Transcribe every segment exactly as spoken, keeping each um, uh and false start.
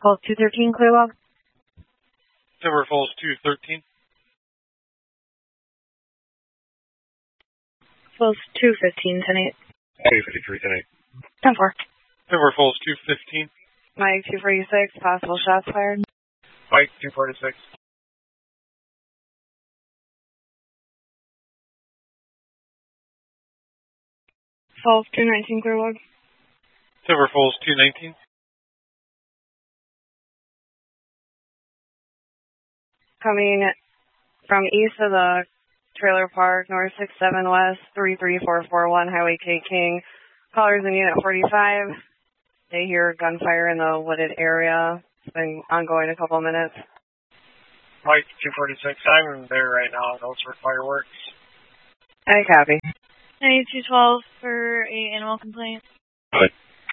Falls two thirteen, clear log. Silver Falls two thirteen. Falls two fifteen, ten eight. two fifty-three, ten eight. ten four. Silver Falls two fifteen. Mike two forty-six, possible shots fired. Mike two forty-six. Falls two nineteen, clear log. Silver Falls two nineteen. Coming from east of the trailer park, north six seven west, three three four four one, Highway K King. Callers in unit forty-five. They hear gunfire in the wooded area. It's been ongoing a couple minutes. Mike two forty-six, I'm there right now. Those for fireworks. I copy. ninety-two twelve for a animal complaint. Right.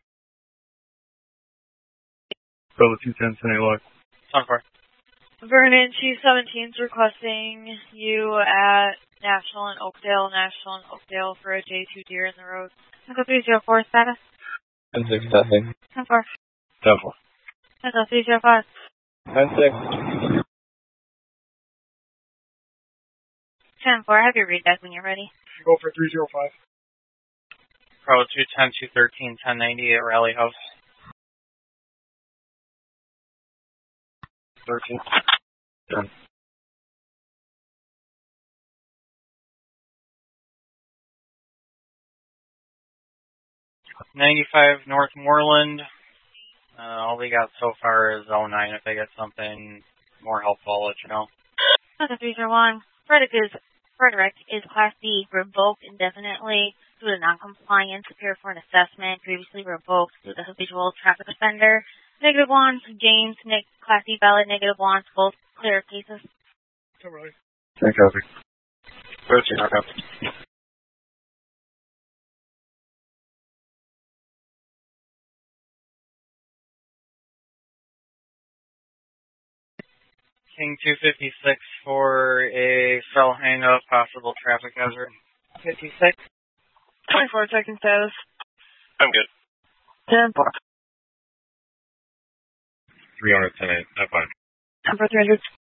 Bravo two ten, ten eight log. ten four. Vernon two seventeen is requesting you at National and Oakdale, National and Oakdale for a J two deer in the road. Echo three zero four status. ten six, testing. ten four. ten four. Echo three zero five. ten six. ten four, have your read back when you're ready. Go for three zero five. Bravo two ten, two thirteen, ten ninety at Rally House. thirteen. Done. ninety-five North Moreland. Uh, all we got so far is oh nine. If I get something more helpful, I'll let you know. Echo three zero one. Frederick is, Frederick is Class D, revoked indefinitely due to noncompliance, appeared for an assessment, previously revoked due to habitual traffic offender. Negative one, James, Nick, Class D valid, negative one, both clear cases. Alright. ten copy. thirteen, I copy. King two fifty-six for a fell hang-up, possible traffic hazard. fifty-six. twenty-four second status. I'm good. ten four. three hundred, ten eight. I'm fine. ten for three hundred.